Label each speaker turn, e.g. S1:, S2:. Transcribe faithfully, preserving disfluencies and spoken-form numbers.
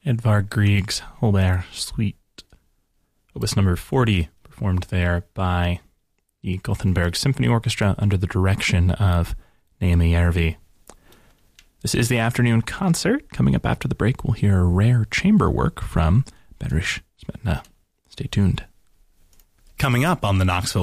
S1: Edvard Grieg's Holberg Suite, Opus number forty, performed there by the Gothenburg Symphony Orchestra under the direction of Naomi Järvi. This is the afternoon concert. Coming up after the break, we'll hear a rare chamber work from Bedřich Smetana. Stay tuned. Coming up on the Knoxville